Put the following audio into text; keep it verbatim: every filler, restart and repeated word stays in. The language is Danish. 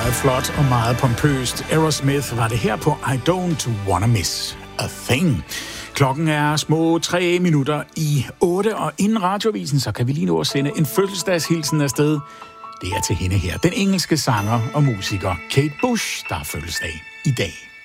meget flot og meget pompøst. Aerosmith var det her på I Don't Wanna Miss a Thing. Klokken er små tre minutter i otte, og inden radiovisen, så kan vi lige nå at sende en fødselsdagshilsen afsted. Det er til hende her, den engelske sanger og musiker Kate Bush, der har fødselsdag i dag.